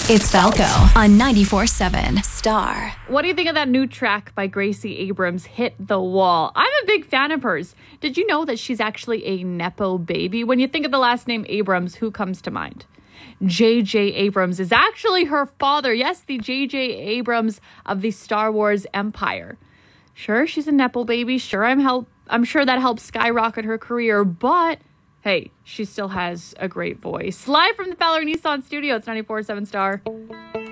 It's Falco on 94.7 Star. What do you think of that new track by Gracie Abrams, Hit the Wall? I'm a big fan of hers. Did you know that she's actually a Nepo baby? When you think of the last name Abrams, who comes to mind? J.J. Abrams is actually her father. Yes, the J.J. Abrams of the Star Wars Empire. Sure, she's a Nepo baby. Sure, I'm sure that helped skyrocket her career, but hey, she still has a great voice. Live from the Fowler Nissan studio, it's 94.7 Star.